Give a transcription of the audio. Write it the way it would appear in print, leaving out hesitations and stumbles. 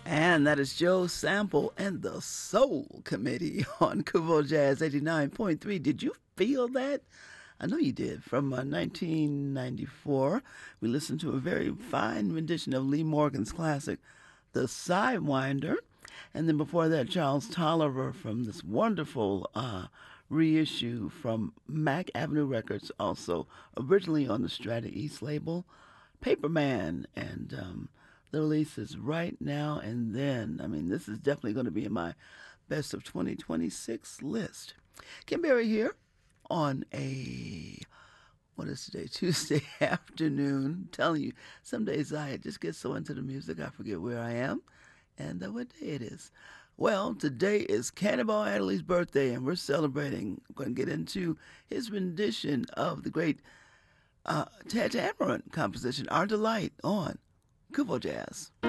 And that is Joe Sample and the Soul Committee on Kuvo Jazz 89.3. Did you feel that? I know you did. From 1994, we listened to a very fine rendition of Lee Morgan's classic, The Sidewinder. And then before that, Charles Tolliver from this wonderful reissue from Mack Avenue Records, also originally on the Strata East label, Paperman. And the release is Right Now and Then. I mean, this is definitely going to be in my best of 2026 list. Kim Berry here on what is today? Tuesday afternoon. Telling you, some days I just get so into the music I forget where I am and what day it is. Well, today is Cannonball Adderley's birthday, and we're celebrating. I'm going to get into his rendition of the great Tad Tamarind composition, Our Delight, on Kuvo Jazz.